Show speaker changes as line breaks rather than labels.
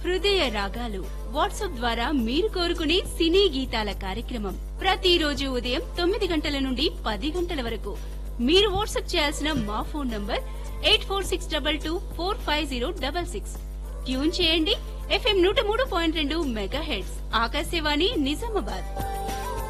హృదయ రాగాలు వాట్సాప్ ద్వారా మీరు కోరుకునే సినీ గీతాల కార్యక్రమం ప్రతిరోజు ఉదయం 9 గంటల నుండి 10 గంటల వరకు. మీరు వాట్సాప్ చేయాల్సిన మా ఫోన్ నంబర్ 8462245066. ట్యూన్ చేయండి FM 103.2 మెగాహెర్ట్జ్ ఆకాశవాణి నిజామాబాద్.